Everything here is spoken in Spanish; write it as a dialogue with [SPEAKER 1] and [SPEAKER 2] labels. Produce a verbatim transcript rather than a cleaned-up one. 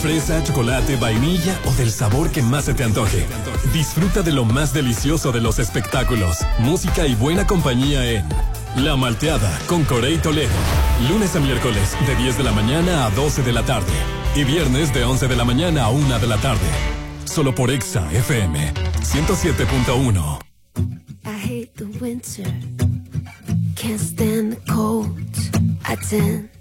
[SPEAKER 1] fresa, chocolate, vainilla o del sabor que más se te antoje. Disfruta de lo más delicioso de los espectáculos, música y buena compañía en La Malteada con Corey Toledo. Lunes a miércoles de diez de la mañana a doce de la tarde. Y viernes de once de la mañana a una de la tarde. Solo por Exa F M ciento siete punto uno.
[SPEAKER 2] I hate the winter. Can't stand the cold. I tend